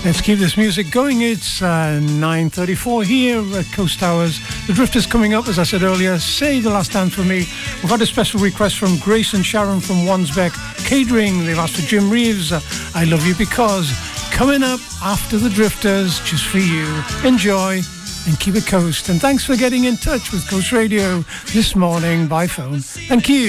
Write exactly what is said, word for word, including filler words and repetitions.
Let's keep this music going. It's uh, nine thirty-four here at Coast Towers. The Drifters coming up, as I said earlier. Say the last dance for me. We've had a special request from Grace and Sharon from Wansbeck Catering. They've asked for Jim Reeves, uh, I Love You Because. Coming up after the Drifters, just for you. Enjoy and keep it coast. And thanks for getting in touch with Coast Radio this morning by phone. Thank you.